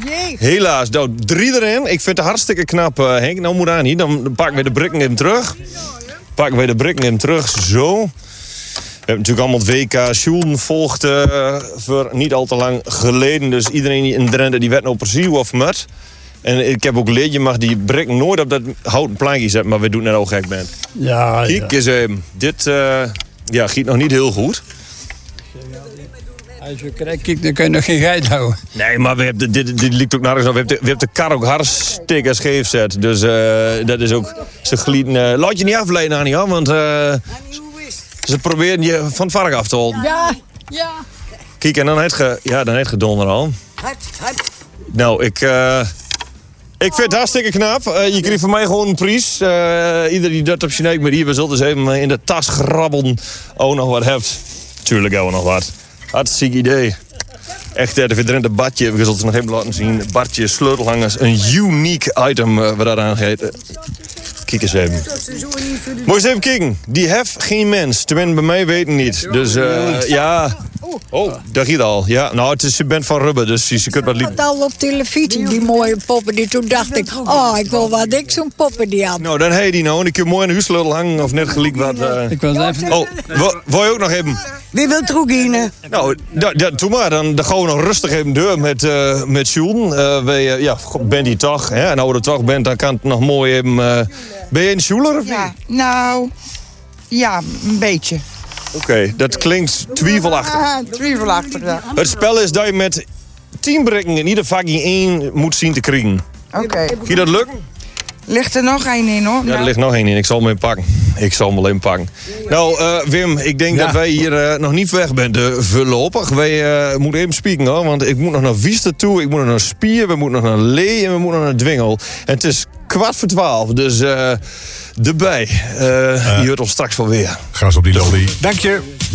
Helaas, nou 3 erin. Ik vind het hartstikke knap, Henk. Nou moet aan niet. Dan pakken we de brikken even terug. Zo. We hebben natuurlijk allemaal het WK Sjoelden volgt voor niet al te lang geleden. Dus iedereen in Drenthe die weet nou precies of met. En ik heb ook geleerd, je mag die brikken nooit op dat houten plankje zetten. Maar we doen net al gek bent. Ja, Kijk eens even. Dit giet nog niet heel goed. Als je krijgt, dan kun je nog geen geit houden. Nee, maar we hebben dit ligt ook nergens op. We hebben de kar ook hartstikke scheef zet. Dus dat is ook... Ze glieden... laat je niet afleiden, Annie, hoor, want ze proberen je van het vark af te houden. Ja. Kijk, en dan heb je donder al. Nou, ik vind het hartstikke knap. Je krijgt van mij gewoon een prijs. Ieder die dat op zijn nek met hier, we zullen eens even in de tas grabbelen. Oh, nog wat hebt. Tuurlijk hebben we nog wat. Hartstikke idee. Echt, de Drenthe badje, we zullen het nog even laten zien. Badje, sleutelhangers, een uniek item wat dat aangeeft. Kijk eens even. Moet je eens even kijken. Die hef geen mens. Tenminste, bij mij weten niet. Dus ja. Oh, daar gaat al. Ja, nou, het is, je bent van rubber, dus je kunt wat... Het al op televisie, die mooie poppen. Die toen dacht ik, ik wil wat ik zo'n poppen die had. Nou, dan heb je die nou. En ik kun mooi in de huissleutel hangen of net gelijk wat... Ik was even... Oh, wil je ook nog even... Wie wil Troegine? Nou, doe maar. Dan gaan we nog rustig even door met Sjoelden. Ben die toch, hè? En als je er toch bent, dan kan het nog mooi even... ben je een Sjoeler of niet? Ja, nou... Ja, een beetje. Oké, dat klinkt twijfelachtig. Twijfelachtig, ja. Het spel is dat je met 10 brikken in ieder vakje 1 moet zien te krijgen. Oké. Ga je dat lukken? Ligt er nog één in, hoor? Ja, er ligt nog 1 in. Ik zal hem even pakken. Nou, Wim, ik denk dat wij hier nog niet weg bent voorlopig. Wij moeten even spieken, hoor. Want ik moet nog naar Wiester toe. Ik moet nog naar Spier. We moeten nog naar Lee. En we moeten nog naar Dwingel. En het is 11:15. Dus erbij. Je hoort ons straks wel weer. Gas op die lolly. Dank je.